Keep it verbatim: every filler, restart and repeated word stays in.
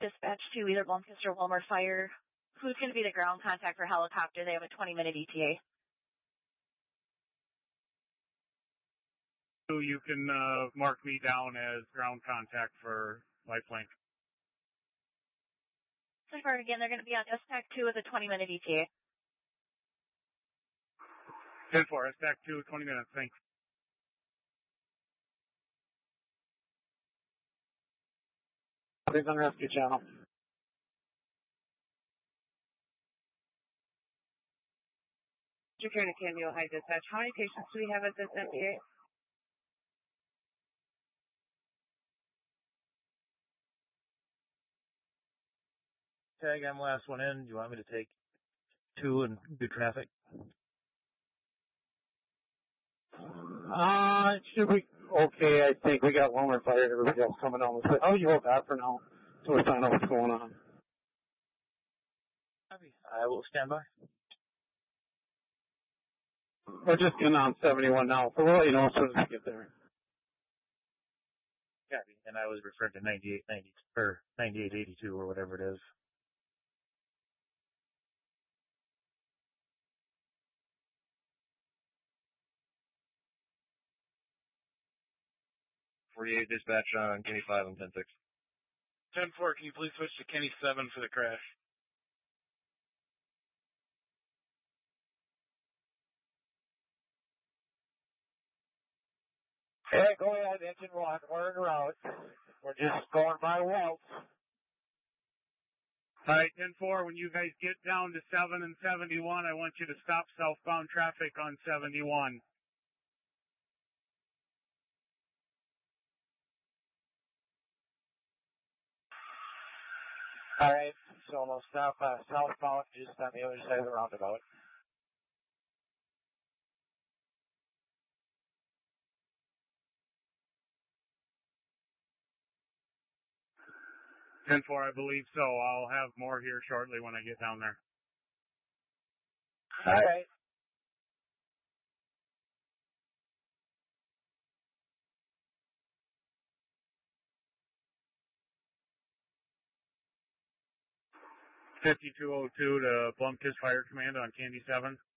Dispatch to either Blomkist or Wilmer Fire. Who's going to be the ground contact for helicopter? They have a twenty minute E T A. So you can uh, mark me down as ground contact for Lifelink. So far, again, they're going to be on Dispatch two with a twenty minute E T A. ten four, Dispatch two, twenty minutes, thanks. Please on rescue channel. Secure to Cameo High Dispatch. How many patients do we have at this M P A? Tag, I'm last one in. Do you want me to take two and do traffic? Uh, it should be okay, I think. We got Wilmer Fire, everybody else coming on. Oh, you hold that for now, so we find out what's going on. Copy. I will stand by. We're just getting on seventy-one now, so we'll let you know as soon as we get there. Copy. And I was referring to ninety-eight ninety or ninety-eight eighty-two or whatever it is. forty-eight dispatch on Kenny five and ten six. ten four, can you please switch to Kenny seven for the crash? Hey, go ahead, engine one. We're en route. We're just going by Waltz. All right, ten four, when you guys get down to seven and seventy-one, I want you to stop southbound traffic on seventy-one. All right, so we'll stop uh, southbound just on the other side of the roundabout. ten four, I believe so. I'll have more here shortly when I get down there. All right. fifty-two oh two to Blomkist Fire Command on Candy seven.